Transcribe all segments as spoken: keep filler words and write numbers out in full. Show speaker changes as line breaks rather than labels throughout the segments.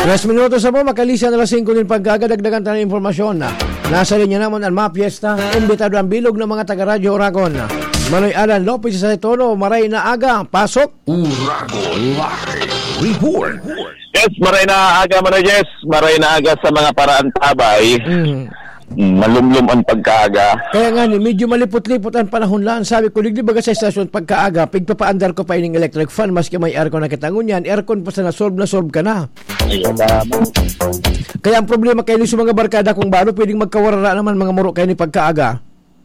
Alas minutos na po, makalisa na alas singko din pagkagadagdagan tayo ng informasyon na nasa linya naman ang mga piyesta, imbitado ang bilog ng mga taga-radyo Uragon. Manoy Alan Lopez sa Tono, maray na aga, pasok.
Uragon Live Report.
Yes, maray na aga, maray yes, maray na aga sa mga paraan tabay. Mm. Malumlum ang pagkaaga.
Kaya nga ni, medyo malipot-lipot ang panahon lang. Sabi ko, ligdi baga sa estasyon pagkaaga, pigpapaandar ko pa ining electric fan, maski may aircon na kitangon yan, aircon pa sa nasolve na solve ka na. Kaya ang problema kayo sa mga barkada kung bano, pwedeng magkawarara naman mga muro kayo ni pagkaaga.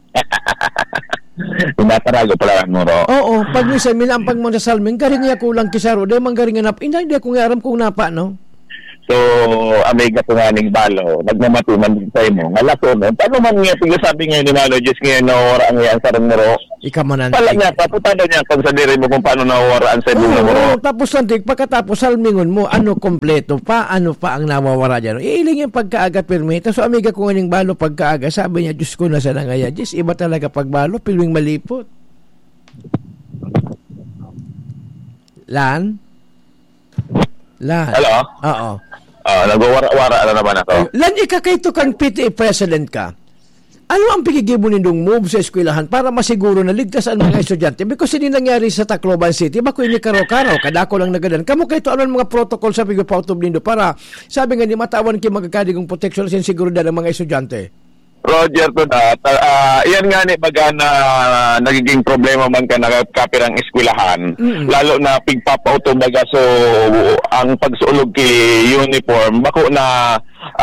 Pinatarago pala ang muro.
Oo, pag minsan, minampag mo sa salming, garing niya kulang kisaro, dahil mang garing nap, hindi, hindi ako nga aram kung napa, no?
So, amig na tunganing balo, nagmamatuman din tayo mo. Ngalaso, no? Paano man nga, sabi ngayon ni Malo, just ngayon na waraan ngayon sa muro.
Ikamanan.
Pala niya, paputada niya kung sa diri mo kung paano nawawaraan sa ibang muro.
Oo, tapos lantik, pagkatapos salmingon mo, ano kompleto pa, ano pa ang nawawara dyan. Iiling yung pagkaaga permita. So, amiga ko ngayon balo pagkaaga, sabi niya, Diyos ko na sana ngaya. Diyos, iba talaga pagbalo, pilwing malipot. Lan? Lan?
Hello?
Oo.
Uh, nagwawara-wara na naman ako.
Lan, ikakayto kang P T A president ka. Ano ang pigigimo nindong move sa eskwelahan para masiguro na ligtas ang mga estudyante? Because hindi nangyari sa Tacloban City, bako ini karo-karo, kadako lang nagadan. Kamu kayto ano ang mga protocol sa pigpautob nindo para sabi nga ni matawan ki magkakadigong protection sa seguridad ng mga estudyante?
Roger to that. Uh, yan nga ni baga na uh, nagiging problema man ka nagkapir ang eskwelahan. Mm-hmm. Lalo na pigpapauto baga so ang pagsulog ki uniform bako na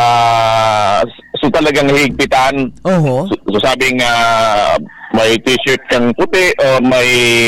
uh, so talagang higpitan. Uh-huh. So, so sabing uh, may t-shirt kang puti o may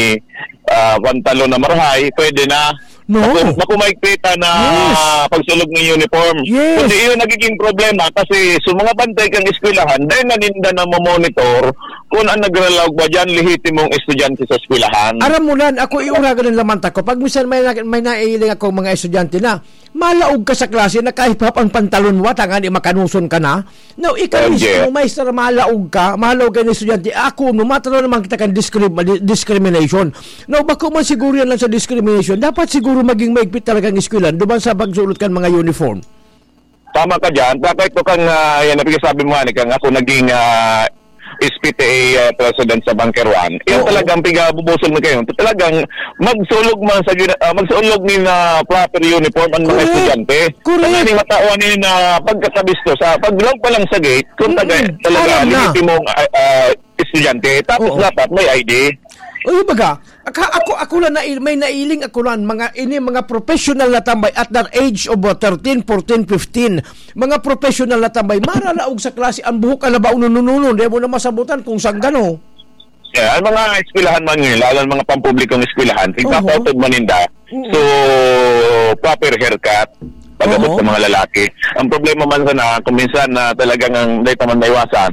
uh, pantalon na marhay, pwede na.
No.
Naku maigpita na yes. Pagsulog ng uniform.
Yes.
Kundi yun nagiging problema kasi sa mga bantay kang eskwelahan, dahil naninda na mamonitor kung ang nagralawag ba dyan, lihitimong estudyante sa eskwelahan.
Aram mo lan, ako iuragan ng lamanta ko. Pag minsan may, may naiiling ako mga estudyante na, malaog ka sa klase na kahit pa ang pantalon mo, tangan, makanuson ka na. No, ikaw oh, yeah. Mismo, maestra, malaog ka, malaog ka ng estudyante. Ako, no, matalo naman kita kang discrim- discrimination. No, bako man siguro yan lang sa discrimination. Dapat siguro maging maigpit talagang eskwelahan, duman sa pagsulot kan mga uniform.
Tama ka dyan. Kahit ito kang, uh, yan, napisasabi mo nga, kang ako naging uh, S P T A uh, president sa Bunker one. Yan oh, talagang pigabubusol mo kayo. Talagang magsulog man sa uh, magsulog ni na proper uniform ang mga estudyante. Correct. Ang matawan ni na pagkatabisto sa paglog pa lang sa gate, kung mm-hmm. talaga legitimong uh, uh, estudyante. Tapos oh, dapat may I D.
O baga, ako, ako, ako lang na, may nailing ako lang, mga, ini mga professional na tambay at the age of thirteen, fourteen, fifteen, mga professional na tambay, maralaog sa klase, ang buhok ka na ba ununununo, di mo na masabutan kung saan gano.
Yeah, ang mga eskwelahan man yun, lalo ang mga pampublikong eskwelahan, tigpapotod uh-huh. maninda, so proper haircut, pagabot uh-huh. sa mga lalaki. Ang problema man sana, kung minsan na uh, talagang ang dahil naman naiwasan,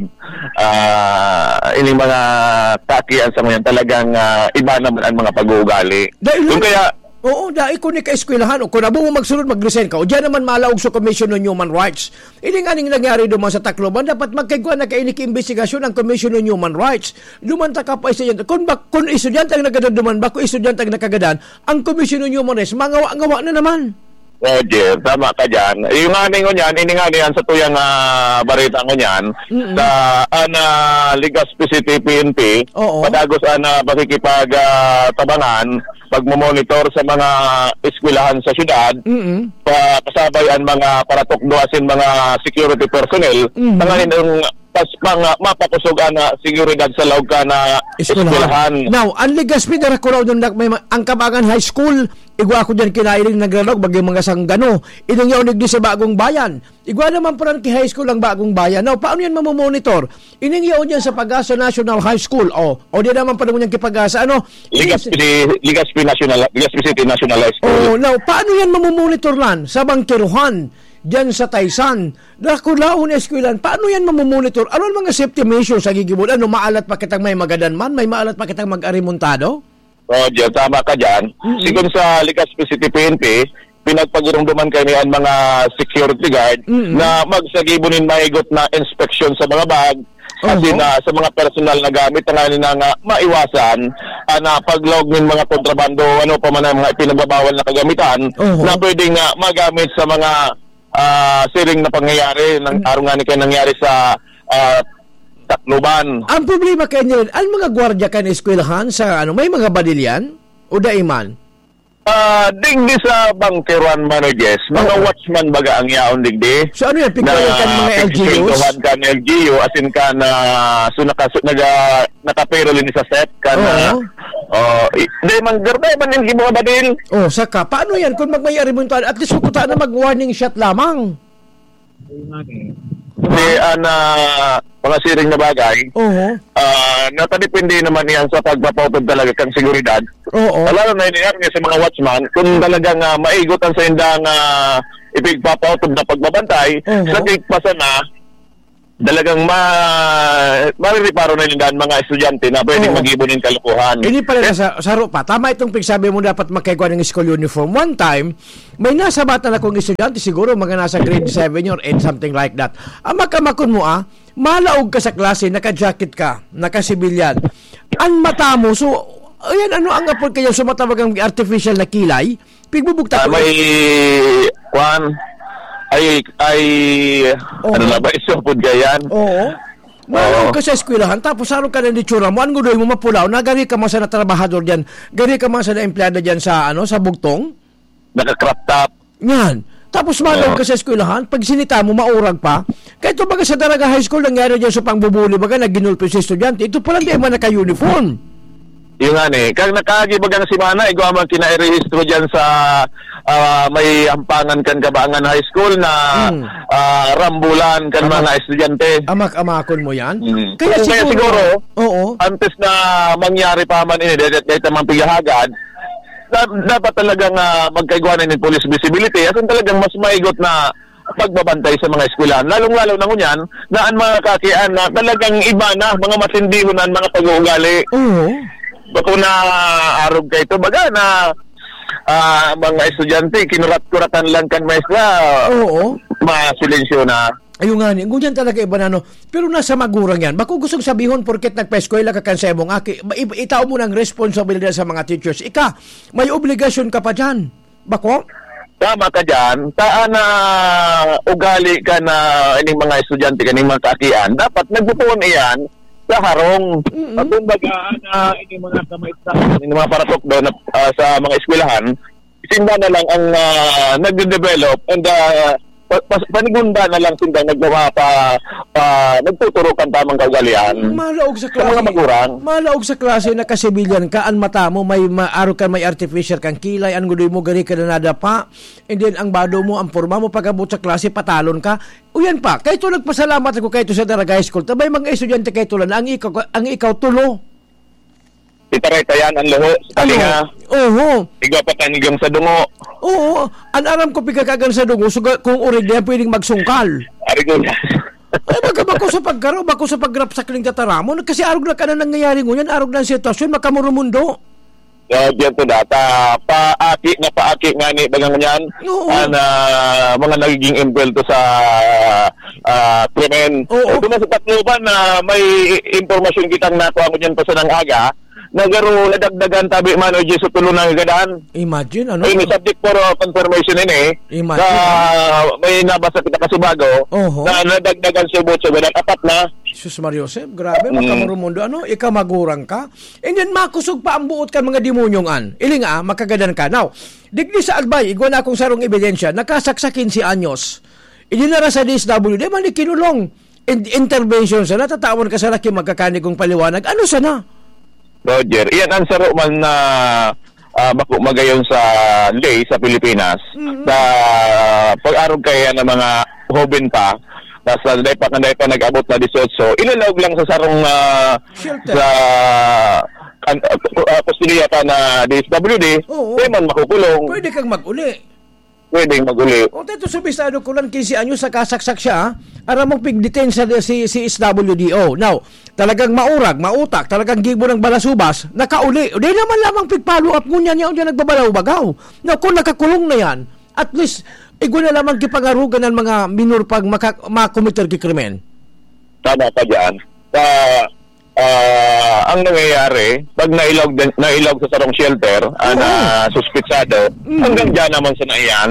uh, ini mga takian sa ngayon talagang uh, iba naman ang mga pag-uugali. Kung kaya,
oo, dahil kung ni ka-eskwelahan, o kung nabo mo magsunod, mag-resign ka, o dyan naman malaog sa Commission on Human Rights. Ini nga ning nangyari duman sa Tacloban, dapat magkaigwa na kainik-investigasyon ang Commission on Human Rights. Lumanta ka pa estudyante. Kung, ba, kung estudyante ang nagadan duman, bako estudyante ang nakagadan, ang Commission on Human Rights, mangawa-ngawa na naman.
Roger, tama ka dyan. Yung aming ko niyan, ini nga niyan sa tuyang uh, barita ko niyan, mm-hmm. sa ana Legazpi City P N P, Oo. Padagos ana pakikipag-tabangan, uh, pagmomonitor sa mga eskwelahan sa syudad, mm-hmm. pa kasabay ang mga paratukdoasin mga security personnel, mm-hmm. tanganin ang pas pang uh, mapakusog na seguridad sa loob ka na eskwelahan.
Now, ang Legazpi na rakuraw doon may ang Kabangan High School, igwa ako dyan kinailing nagralog bagay mga sanggano. Inong yaw nigdi sa Bagong Bayan. Igwa naman po rin ki high school ang Bagong Bayan. Now, paano yan mamomonitor? Inong yaw dyan sa Pag-asa National High School. O, o di naman pa naman yan kipag-asa. Ano?
Legazpi, Legazpi National, Legazpi City National High School.
O, now, paano yan mamomonitor lan? Sa Bangkiruhan, dyan sa Taysan, nakulaon na eskwelan, paano yan mamomonitor? Ano ang mga safety measures sa gigibon? Ano, maalat pa kitang may magadan man? May maalat pa kitang mag-arimuntado?
Roger, tama ka dyan. Mm-hmm. Sigun sa Legazpi City P N P, pinagpagurungduman kami ang mga security guard mm-hmm. na magsagibunin maigot na inspection sa mga bag, kasi uh-huh. na sa mga personal na gamit na nga nga maiwasan uh, na paglog ng mga kontrabando, ano pa man ang mga pinagbabawal na kagamitan uh-huh. na pwedeng uh, magamit sa mga uh, siring na pangyayari ng araw nga ni kayo nangyari sa uh, Tacloban.
Ang problema kayo nila, ang mga gwardiya ka na eskwelahan sa ano, may mga badilyan o daiman?
Uh, digdi sa bangkeruan managers, mga
oh.
watchman baga ang yaon digdi.
So ano yan, pigwayan ka mga L G Us?
Na ka ng L G U, asin ka na, so naka, naga, nakapero lini sa set ka na, oh. Uh, di man, garday man yung mga badil.
Oh, saka, paano yan? Kung magmayari mo ito, at least hukuta na mag-warning shot lamang.
Kasi, uh, na, mga siring na bagay,
uh-huh.
uh, natadipindi naman yan sa pagpapautod talaga kang seguridad.
Oo.
Lalo na iniyak niya sa mga watchman, kung talagang uh, maigotan sa indang uh, ipigpapautod na pagbabantay, uh-huh. sa tigpasan na, talagang ma maririparo na nila mga estudyante na pwedeng oh. mag-ibunin kalukuhan.
Hindi pala eh, sa saro pa. Tama itong pigsabi mo dapat magkaigwa ng school uniform. One time, may nasa bata na kong estudyante, siguro mga nasa grade seven or eight, something like that. Ang makamakon mo ah, malaog ka sa klase, naka-jacket ka, naka-sibilyan. Ang mata mo, so, ayan, ano ang apod kayo sumatawag ang artificial na kilay? Pigbubugta
ko. Uh, may, kwan, ay, ay, oh. ano na ba, isupod ka yan?
Oo. Malaw ka sa eskwelahan, tapos saro ka na ni tsura mo, ang gudoy mo mapulaw, nagari ka man sa natrabahador dyan, gari ka man sa na-empleyado dyan sa, ano, sa bugtong?
Naka-crop top.
Yan. Tapos malaw oh. ka sa eskwelahan, pag sinita mo, maurag pa. Kaya ito baga sa Daraga High School, nangyari dyan sa pangbubuli, baga, naginulpi sa estudyante, ito pala di man naka-uniform.
Yung nga eh, kag nakagibagang si Mana, igaw man kinairehistro dyan sa uh, may ampangan kan Kabangan High School na hmm. uh, rambulan kan Amak, mga estudyante.
Amak-amakon mo yan?
Hmm.
Kaya,
Kaya siguro,
siguro oo.
antes na mangyari pa man ini, dahil dahil tamang pigahagad, dapat talagang uh, magkaigwanan ng police visibility at talagang mas maigot na pagbabantay sa mga eskwelahan. Lalong-lalo na ngunyan, na ang mga kakian na talagang iba na, mga matindihunan, mga pag-uugali.
Oo.
Bako na arog ka ito, baga na uh, mga estudyante, kinurat-kuratan lang kan maestra,
oo,
masilensyo na.
Ayun nga ni, ngunyan talaga iba na no. Pero nasa magurang yan. Bako gustong sabihon, porket nagpa-eskwela ka kansayamong aki, itaw mo ng responsibilidad sa mga teachers. Ika, may obligasyon ka pa dyan. Bako?
Tama ka dyan. Taan na ugali ka na ining mga estudyante, kaning mga kakian, dapat nagbutuon iyan sa harong. Mm-hmm. At kumbaga na ini mga kamaitsa, ini mga paratok doon uh, sa mga eskwelahan, sinda na lang ang uh, nagde-develop and uh, panigunda na lang sinda naggawa pa, pa nagtuturo kan tamang kaugalian.
Malaog sa klase.
Sa mga magurang.
Malaog sa klase na kasibilyan ka, ang mata mo, may maaro ka, may artificial kang kilay, ang gudoy mo, gani ka na nadapa, and then ang bado mo, ang forma mo, pagabot sa klase, patalon ka. Uyan pa, kaya ito nagpasalamat ako kayo sa Daraga High School, tabay mga estudyante kayo tulan, ang ikaw, ang ikaw tulo.
Itareta yan ang luho sa talinga.
Oo.
Iga pa tanigang sa dungo.
Oo. Ang aram ko pigakagan sa dungo, so kung urig niya pwedeng magsungkal.
Arigo na.
Ay, baka bako sa pagkaro, bako sa paggrap sa kiling tataramo, kasi arog na ka na nangyayari ngunyan, arog na sitwasyon, makamurumundo.
So, diyan to data, paaki na paaki nga ni bagang yan, ang uh, mga nagiging impel to sa uh, krimen.
Oo.
Ito na sa Tacloban na uh, may impormasyon kitang nakuha ko dyan pa sa nang aga, nagaro nadagdagan tabi man o sa tulo ng gadaan.
Imagine, ano?
Ay, may subject for uh, confirmation ini.
Imagine.
Sa, may nabasa kita kasubago,
uh-huh.
na nadagdagan sa bot sa gadaan, apat na.
Jesus Mario Joseph, grabe, makamurumundo. Ano? Ika magurang ka. And then makusog pa ang buot ka mga demonyong an. Iling ah, makagadan ka. Now, digdi sa Albay, igwa na akong sarong ebidensya, nakasaksakin si Anyos. Idinara sa D S W, di man ikinulong. In- intervention sana, tatawon ka sa laki magkakanigong paliwanag. Ano sana?
Roger, iyan ang saro man na uh, bako magayon sa lay sa Pilipinas. Mm-hmm. Sa pag-arog kaya ng mga hoben pa, nasa day pa kanday pa nag-abot na eighteen, ilalawag lang sa sarong uh, sa uh, uh, kustudiya pa na D S W D, di man makukulong.
Pwede kang mag-uli.
Pwedeng mag-uli.
O, dito sa Bisado ko lang kinsi anyo sa kasaksak siya, ara mong pig-detain sa si, si S W D O. Now, talagang maurag, mautak, talagang gibo ng balasubas, nakauli. O, di naman lamang pig-follow up ngunyan niya, o diyan nagbabalaw-bagaw. Now, kung nakakulong na yan, at least, igwa na lamang kipangarugan ng mga minor pag makomiter kikrimen.
Tama pa dyan. Uh, uh, ang nangyayari, pag nailog, nailog sa sarong shelter, uh, na suspitsado, mm. hanggang dyan naman sa naiyan,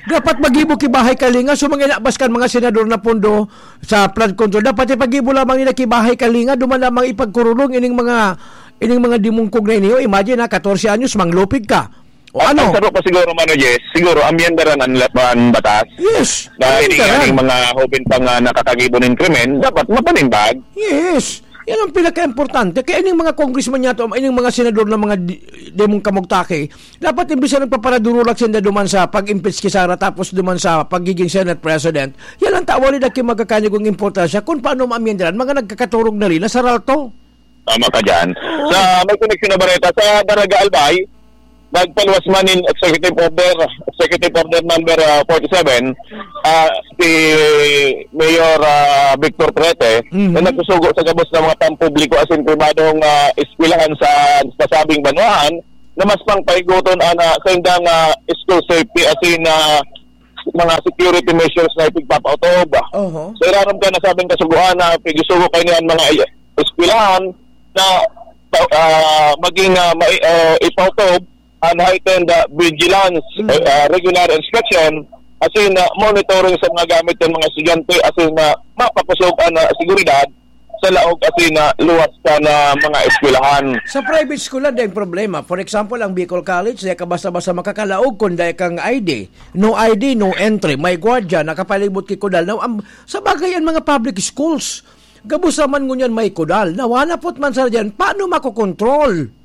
Dapat magibo kibahay kalinga so mga inabaskan mga senador na pondo sa flood control. Dapat ipagibo lamang nila kibahay kalinga duman lamang ipagkurulong ining mga ining mga dimungkog na iniyo. Imagine na fourteen anyos manglupig ka. O ano?
Ang sarap pa siguro Mano Jess, siguro amyendaran ang laban batas.
Yes.
Na ining mga hobin pang uh, nakakagibo ng krimen, dapat mapanimbag.
Yes. Yan ang pinaka-importante. Kaya ining mga congressman niya to, ining mga senador ng mga di, demong kamugtake, dapat imbis na nagpaparadurulak sila duman sa pag-impeach kay Sara tapos duman sa pagiging Senate President, yan ang tawali na kim magkakanyagong importansya kung paano maamyendaran. Mga nagkakaturog na rin, nasaral to.
Tama ka dyan. Oh. Sa may connection na bareta, sa Daraga Albay, nagpaluwas man in Executive Order, Executive Order number uh, forty-seven, uh, si Mayor uh, Victor Prete, mm-hmm. na nagsusugo sa gabos ng mga pampubliko as in pribadong uh, eskwelahan sa nasabing banwahan, na mas pang paiguton ana sa indang uh, school safety as in uh, mga security measures na ipigpapautob. Uh-huh. So iraram ka na sabing kasuguan na pigisugo kayo niyan mga eskwelahan na uh, maging uh, ma- uh, ipautob and heightened uh, vigilance, mm. uh, regular inspection, as in uh, monitoring sa mga gamit ng mga estudyante, as in uh, mapapasok ang uh, seguridad sa laog as in uh, luwas ka na mga eskwelahan.
Sa private school lang dahil problema. For example, ang Bicol College, dahil ka basta-basta makakalaog kung dahil kang I D. No I D, no entry. May gwardiya, nakapalibot kay Kudal. Now, um, sa bagay yan mga public schools, gabos naman ngunyan may Kudal. Nawana po't man sa dyan, paano makokontrol?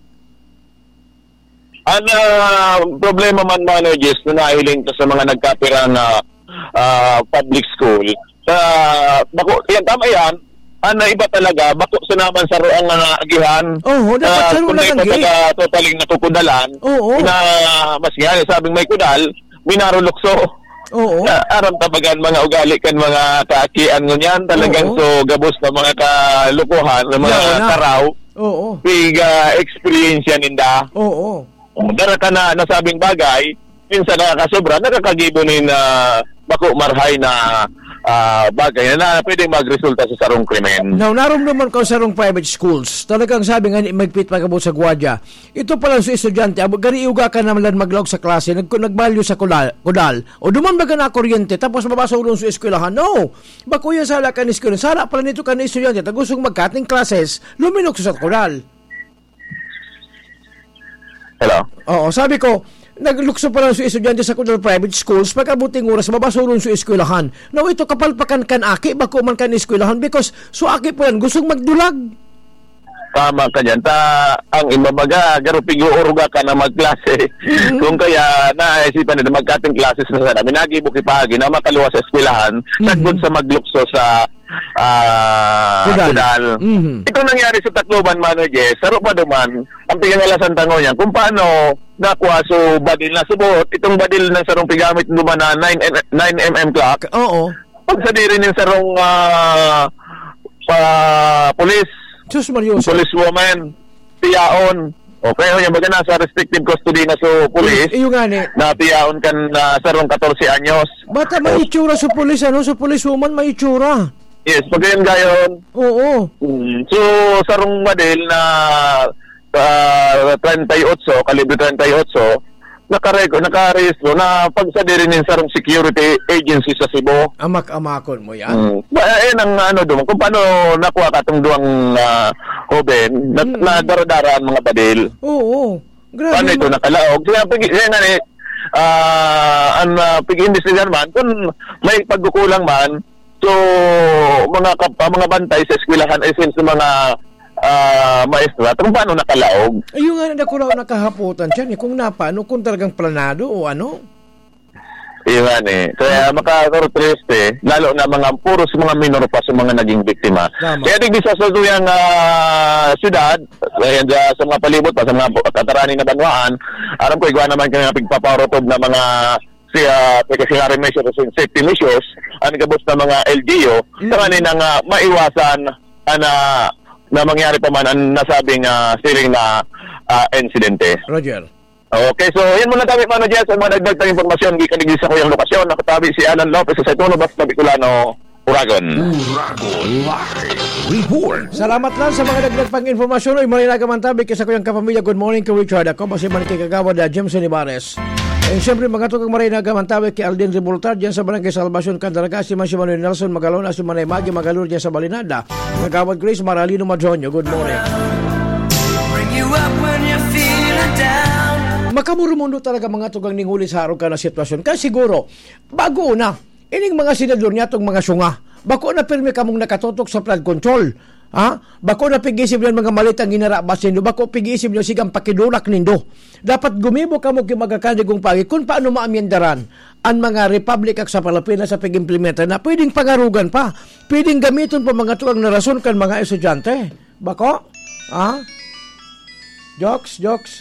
Ang uh, problema man managers na nahiling to sa mga nagkapirang uh, uh, public school. Sa uh, bako, yan, tama yan. Ano iba talaga, bako sa naman sa roang uh, agihan.
Oo, oh, dapat uh, sa roang agihan. Kung
na totaling natukudalan,
oo.
Na mas yan, sabing may kudal, minarulukso.
Oo.
Na aram tabagan mga ugali kan mga kaakian ngunyan, talagang oo. So gabos na mga kalukuhan, na mga yeah, karaw.
Oo.
Big uh, experience yan inda.
Oo.
Dara ka na nasabing bagay, minsan nakakasobra, nakakagibo ni na uh, bako marhay na uh, bagay na, na pwedeng magresulta sa sarong krimen.
Now, naramdaman ko sa sarong private schools, talagang sabi nga, magpit pagkabot sa gwadya, ito pala sa estudyante, gani iuga ka naman maglawag sa klase, nag nagbalyo sa kudal, kudal o duman ba ka na kuryente, tapos mabasa ulong sa eskwelahan. No! Bako yan sala ka ni eskwelahan, sala pala nito ka na estudyante, tagusong magkating classes, luminok sa kudal.
Hello?
Oo, sabi ko, naglukso pa lang sa estudyante sa kudal private schools, pagkabuting oras, mabasulong sa eskwelahan. Now, ito kapalpakan kan aki, bako man kan eskwelahan, because so aki po yan, gustong magdulag.
Tama ka dyan. Ta, ang imabaga, garupigo oruga ka na magklase. Mm-hmm. Kung kaya, naisipan nila magkating classes na sana, minagibo kipagi na makaluwa sa eskwelahan, mm-hmm. sagod sa maglukso sa uh, kudal. kudal. Mm-hmm. Ito nangyari sa Tacloban, Manager, saro pa duman, ang pinangalasan tango niya, kung paano nakuha so badil na subot, itong badil ng sarong pigamit duman na nine millimeter clock.
Oo.
Pag sa diri ng sarong uh, pa, police,
Diyos Marios.
Policewoman, tiyaon. Okay, yung baga nasa restrictive custody na so police.
Iyo nga ni.
Na tiyaon kan na sarong fourteen anyos.
Bata may itsura sa police, ano? Sa policewoman may itsura.
Yes, pag yun gayon.
Oo.
Mm, so, sarong model na uh, thirty-eight, kalibre thirty-eight, nakarego, nakarehistro na pagsadiri ng sarong security agency sa Cebu.
Amak-amakon mo yan?
Mm. Eh, ang ano doon, kung paano nakuha ka itong duwang uh, hoben, na, mm. na daradaraan mga badil.
Oo. Grabe.
Paano ito nakalaog? Kaya, kaya nga eh, uh, ang uh, pag-imbestigan man, kung may pagkukulang man, so mga uh, mga bantay sa eskwelahan ay since mga uh, maestra, kung paano nakalaog?
Ayun nga, nakulaw nakahaputan siya eh. Kung napano, kung talagang planado o ano?
Ayun nga eh. Kaya makakartreste, lalo na mga puros mga minor pa sa mga naging biktima. Tama. Kaya digdi sa sasuyang uh, syudad, uh, sa mga palibot pa, sa mga katarani na banwaan, alam ko, igwa naman kanya pigpaparotob na mga siya precautionary measures and safety measures ang gabos na mga L G U mm. sa nang uh, maiwasan uh, na na mangyari pa man ang nasabing uh, siring na uh, insidente.
Roger.
Okay, so yan muna kami mga Jess, ang mga nagdagdag informasyon gikanigli sa kuyang lokasyon. Nakatabi si Alan Lopez sa Saitono, Basta Bicolano, Uragon.
Uragon Live Report.
Salamat lang sa mga dagdag pang informasyon. Ay muli nagamantabi sa kuyang kapamilya. Good morning, Ka Richard. Ako, basi man kay Kagawad, Jameson Ibares. And siyempre mga tukang maray na gamantawi kay Alden Revoltar dyan sa Barangay Salvacion Candaraga, si Mansi Manuel Nelson Magalon, si Manay Magi Magalur dyan sa Balinada, Nagawad Grace Maralino Madronio. Good morning. Bring you up when you're feeling down. Makamurumundo talaga mga tugang ninguli sa araw ka na sitwasyon. Kasi siguro, bago na, ining mga senador niya itong mga sunga, bako na pirmi kamong nakatutok sa flood control. Ha? Bako na pig-isip ng mga malitang ginarabas nindo, bako pig-isip niyo sigang pakidulak nindo. Dapat gumibo kamo kimagakandigong pagi kung paano maamyendaran ang mga Republic Act sa Pilipinas sa pag-implementa na pwedeng pangarugan pa, pwedeng gamiton pa mga tugang na rason kan mga estudyante. Bako? Ha? Jokes, jokes.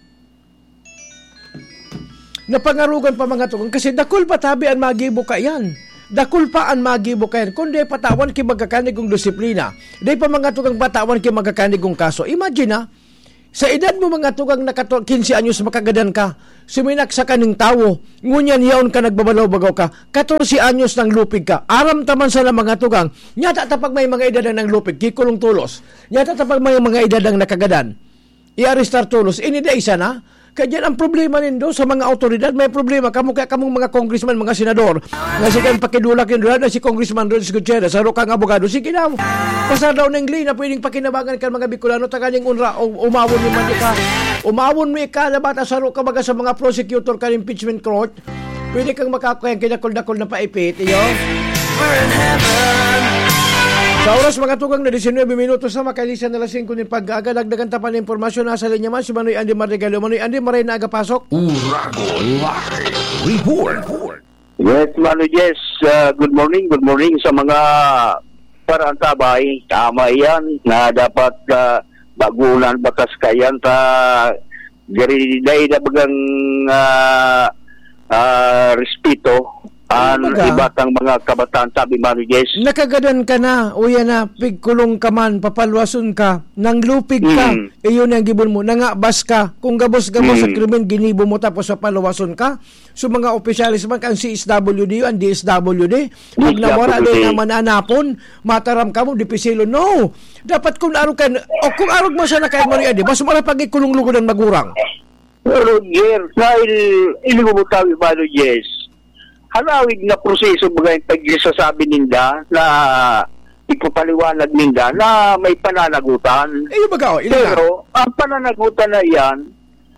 Napangarugan pa mga tugang kasi dakul patabi ang magibo ka yan. Dakul pa ang magibo ka yan. Kundi patawan ki magkakanigong disiplina. Di pa mga tugang patawan ki magkakanigong kaso. Imagine ha, sa edad mo mga tugang nakato fifteen anyos makagadan ka, suminak sa kaning tawo, ngunyan yaon ka nagbabalaw-bagaw ka, fourteen anyos nang lupig ka, aram taman sa mga tugang, nyata tapag may mga edad ng lupig, kikulong tulos, nyata tapag may mga edad ng nakagadan, i-arestar tulos, inida isa na. Kaya dyan ang problema nindo sa mga autoridad, may problema kamo kaya kamong mga congressman, mga senador, nga sikan pakidulak yung doon na si Congressman Rodriguez Gutierrez, sa rokang abogado, sige na, pasar daw ng lay na pwedeng pakinabangan ka mga Bicolano, taganing unra, umawon mo man ka, umawon mo ka na bata sa roka baga sa mga prosecutor ka impeachment court, pwede kang makakayang kinakol-dakol na paipit, iyo? We're in heaven. Sa oras mga tugang na nineteen minutos na makalisan na lasing kunin pag-agadagdagan tapan ng informasyon nasa linya man si Manoy Andy Marregalo. Manoy Andy, maray na agapasok.
Urago Live Report.
Yes, Manoy, yes. Uh, good morning, good morning sa mga parantabay. Tama yan na dapat uh, bagulan batas kayan ta gariday na bagang uh, uh, respeto ang ibatang mga kabataan, sabi Manu Jess.
Nakagadan ka na, uya na, pigkulong ka man, papalwason ka, nang lupig ka, mm. iyon ang gibon mo, nangabas ka, kung gabos-gabos mm. sa krimen, ginibo mo tapos sa palwason ka, so mga opisyalis man, ang C S W D, ang D S W D, pag nawara din naman anapon, mataram ka mo, dipisilo, no! Dapat kung arog ka, o kung arog mo siya na kahit Maria, di ba, sumara pag ikulong-lugo ng magurang?
Pero, Ger, dahil ilumutawi Manu Jess, halawig na proseso bagay pagsasabi ninda na ipapaliwanag ninda na may pananagutan.
Eh, yung baga,
pero ang pananagutan na yan,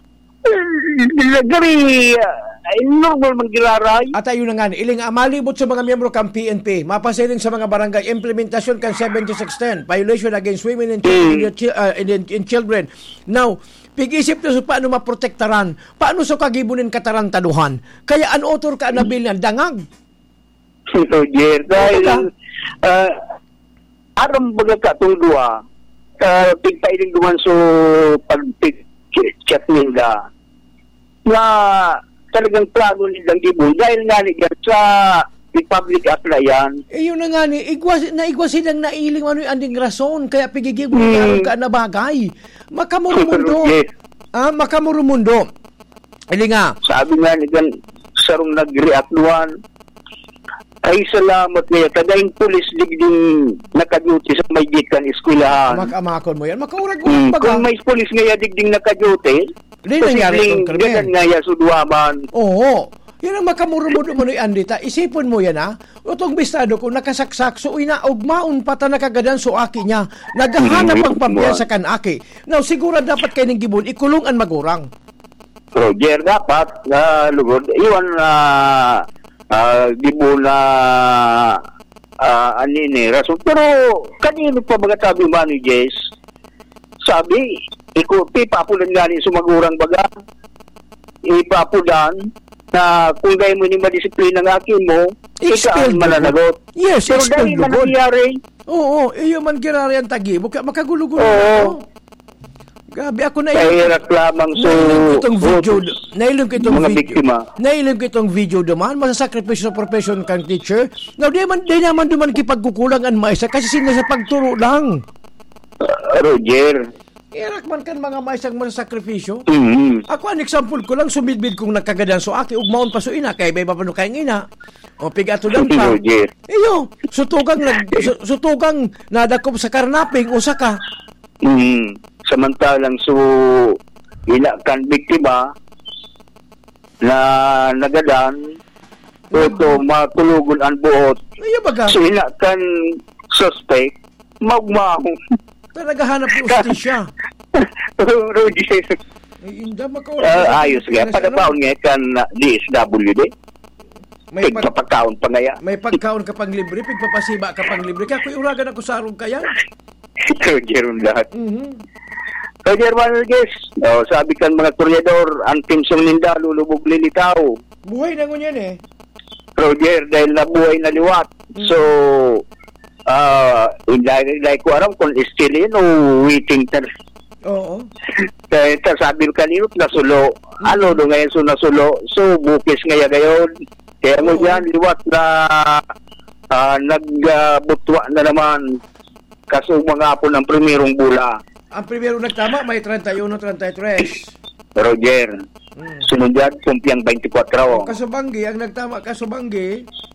gari, uh, normal manggiraray.
At ayun na nga, iling malibot sa mga miyembro kang P N P, mapasilin sa mga barangay, implementasyon kan seventy-six ten, violation against women and children, mm. uh, and, and children. Now, pig-isip na so paano maprotektaran, paano so kagibunin katarantaduhan. Kaya an author ka na bilan, dangag.
So, Jer, dahil uh, aram baga ka itong dua, uh, pigpailing duman so pag-chat nila, na talagang plano nilang gibon, dahil nga niyan sa Republic Act na yan.
Eh, yun na nga ni, igwas, na igwas silang nailing ano yung anding rason, kaya pigigibon hmm. ka na bagay. Makamurumundo. Ah, makamurumundo. Ili nga.
Sabi nga ni gan sarong nag-react nuan. Ay salamat niya. Kadayang pulis digding nakaduty sa may gikan eskwelahan.
Makamakon mo yan. Makaurag-urag
hmm, baga. Kung may pulis nga digding nakaduty,
hindi nangyari itong krimen.
Ganyan nga ya suduaman.
Oo. Yan ang makamurumundo mo ni Andita. Isipon mo yan ha. Utong bistado ko nakasaksak so ina ugmaon pata nakagadan so aki niya. Naghahanap ang pamilya sa kanaki. Now siguro dapat kay ning gibon ikulong ang magurang.
Roger dapat na uh, lugod iwan na uh, uh, gibon na uh, anini rason pero kanino pa baga sabi Manu Jess sabi iko pipapulan galing sumagurang baga ipapulan na kung gaya mo ni madisiplina ng akin mo, ikaw ang mananagot.
Yes,
pero dahil man nangyari.
Oo, iyo man kirari ang tagi. Makagulo-gulo
na ako.
Gabi ako na
ilang. lamang so,
nailog itong video. Nailog itong
mga
video.
Biktima.
Nailog itong video duman. Masasakripisyo sa profession kang teacher. Now, di naman, di naman duman kipagkukulang ang maisa kasi sila sa pagturo lang.
Uh, Roger.
Irak man kan mga maisang masasakripisyo.
Mm-hmm.
Ako an example ko lang sumidbid kong nakagadan so aki ugmaon pa so ina kay bay papano kay ina. O pigato lang pa. Iyo, sutugang nag sutugang nadakop sa karnaping usa ka.
Mm. Samantalang so ila kan biktima
na nagadan ito matulugon ang buot.
Ay, baga.
Sila kan suspect magmahong.
Naghahanap ng ustisya.
Roger.
Ay, inda makaw.
Uh, ayos nga. Panabaon nga kan D S W D. May pagpapakaon pa nga yan.
May pagkaon ka pang libre, pagpapasiba ka pang libre. Kaya kung uragan ako sa arong kaya.
Roger ang lahat.
Mm-hmm.
Roger Manalgues, oh, sabi kan mga kuryador, ang timsong ninda, lulubog lilitaw.
Buhay na ngunyan eh.
Roger, dahil nabuhay na liwat. Mm-hmm. So, ah, uh, like ko aram kung still in o waiting ter.
Oo.
Kaya sabi ko kanino, nasulo. Mm-hmm. Ano do ngayon so nasulo? So, bukis ngayon ngayon. Kaya mo yan, liwat na uh, nagbutwa uh, na naman kaso mga po ng primerong bula.
Ang primero nagtama, may thirty-one, thirty-three.
Roger. Hmm. Sunod yan, kumpiang twenty-four.
Ang Kasubanggi, ang nagtama Kasubanggi,